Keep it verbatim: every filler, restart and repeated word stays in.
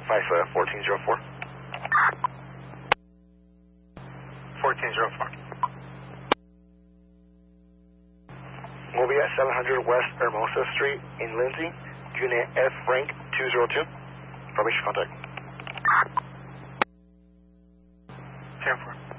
five fourteen zero four. fourteen zero four. We'll be at seven hundred West Hermosa Street in Lindsay, unit F rank two zero two. Formation contact. ten four.